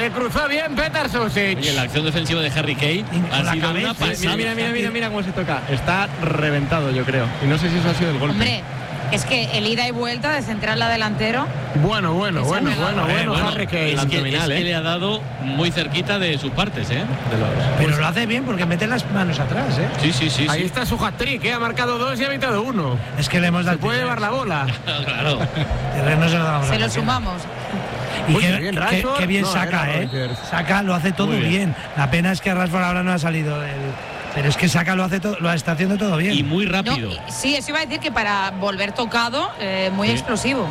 Se cruzó bien Petar Susic. Oye, la acción defensiva de Harry Kane ha sido una pasada. Mira cómo se toca. Está reventado, yo creo. Y no sé si eso ha sido el golpe. Hombre, es que el ida y vuelta de central la delantero. Bueno, Harry Kane. Es que le ha dado muy cerquita de sus partes, ¿eh? Pero lo hace bien porque mete las manos atrás, ¿eh? Sí. Ahí está su hat-trick, ha marcado 2 y ha evitado 1. Es que le hemos dado. Se puede llevar la bola. Claro. Se lo sumamos. Y qué bien saca, Saca, lo hace todo bien. La pena es que Rashford ahora no ha salido pero es que Saca lo hace todo, lo está haciendo todo bien. Y muy rápido. No, sí, eso iba a decir que para volver tocado, muy explosivo.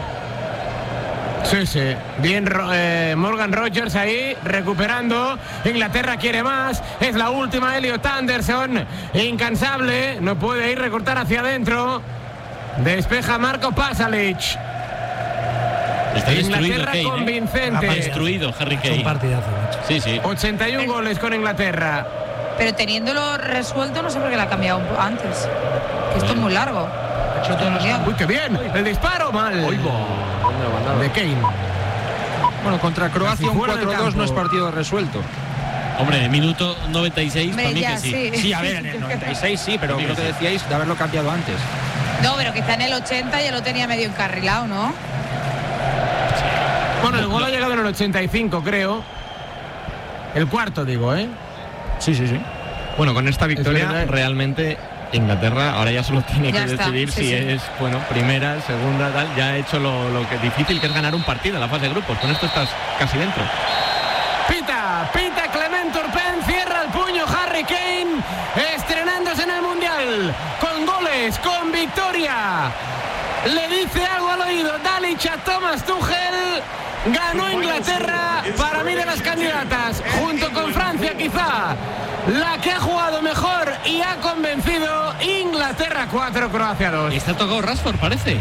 Sí. Bien Morgan Rogers ahí, recuperando. Inglaterra quiere más. Es la última, Elliot Anderson. Incansable, no puede ir, recortar hacia adentro. Despeja Marco Pasalic. Está destruido Inglaterra Kane, convincente. Destruido Harry Kane. Un partidazo, macho. Sí. 81 goles con Inglaterra. Pero teniéndolo resuelto, no sé por qué la ha cambiado antes. Que esto es muy largo. Uy, qué bien. El disparo mal. De Kane. Bueno, contra Croacia un 4-2 no es partido resuelto. Hombre, minuto 96 para mí que sí. Sí, a ver, en el 96 sí, pero lo que decíais de haberlo cambiado antes. No, pero que está en el 80 y ya lo tenía medio encarrilado, ¿no? Bueno, el gol ha llegado en el 85, creo. El cuarto, digo, ¿eh? Sí. Bueno, con esta victoria realmente Inglaterra ahora ya solo tiene que decidir si es, primera, segunda, tal. Ya ha hecho lo que difícil que es ganar un partido en la fase de grupos. Con esto estás casi dentro. Pita Clement Turpin, cierra el puño Harry Kane, estrenándose en el Mundial, con goles, con victoria. Le dice algo al oído Dalic a Thomas Tuchel. Ganó Inglaterra, para mí de las candidatas, junto con Francia quizá, la que ha jugado mejor y ha convencido. Inglaterra 4, Croacia 2. Está tocado Rashford, parece.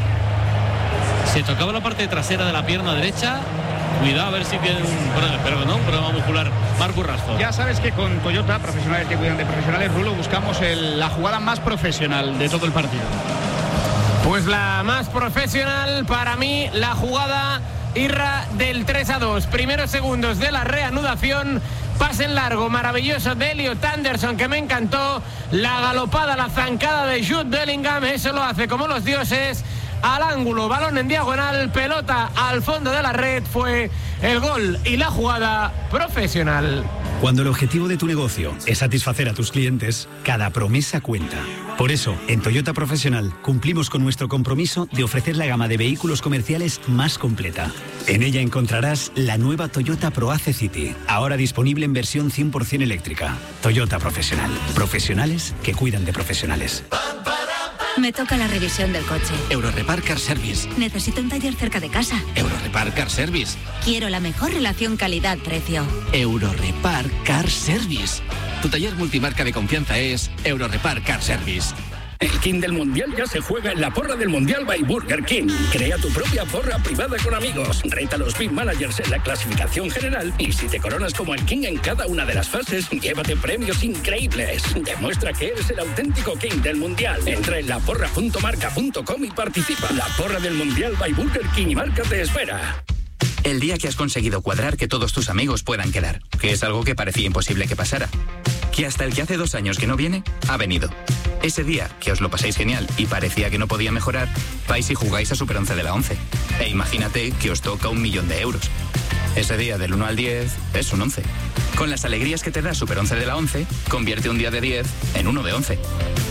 Se tocaba la parte trasera de la pierna derecha. Cuidado a ver si tiene un problema muscular Marcus Rashford. Ya sabes que con Toyota, profesionales que cuidan de profesionales, Rulo, buscamos la jugada más profesional de todo el partido. Pues la más profesional para mí, la jugada Irra del 3-2. Primeros segundos de la reanudación. Pase en largo maravilloso de Elliot Anderson, que me encantó. La galopada, la zancada de Jude Bellingham, eso lo hace como los dioses. Al ángulo, balón en diagonal, pelota al fondo de la red. Fue el gol y la jugada profesional. Cuando el objetivo de tu negocio es satisfacer a tus clientes, cada promesa cuenta. Por eso, en Toyota Profesional cumplimos con nuestro compromiso de ofrecer la gama de vehículos comerciales más completa. En ella encontrarás la nueva Toyota ProAce City, ahora disponible en versión 100% eléctrica. Toyota Profesional. Profesionales que cuidan de profesionales. Me toca la revisión del coche. Eurorepar Car Service. Necesito un taller cerca de casa. Eurorepar Car Service. Quiero la mejor relación calidad-precio. Eurorepar Car Service. Tu taller multimarca de confianza es Eurorepar Car Service. El King del Mundial ya se juega en la porra del Mundial by Burger King. Crea tu propia porra privada con amigos. Reta a los Big Managers en la clasificación general y si te coronas como el King en cada una de las fases, llévate premios increíbles. Demuestra que eres el auténtico King del Mundial. Entra en laporra.marca.com y participa. La porra del Mundial by Burger King y Marca te espera. El día que has conseguido cuadrar que todos tus amigos puedan quedar, que es algo que parecía imposible que pasara. Que hasta el que hace 2 años que no viene, ha venido. Ese día que os lo pasáis genial y parecía que no podía mejorar, vais y jugáis a Super 11 de la 11. E imagínate que os toca 1 millón de euros. Ese día del 1 al 10 es un 11. Con las alegrías que te da Super 11 de la 11, convierte un día de 10 en uno de 11.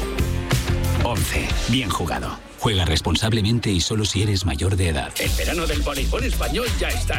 11. Bien jugado. Juega responsablemente y solo si eres mayor de edad. El verano del voleibol español ya está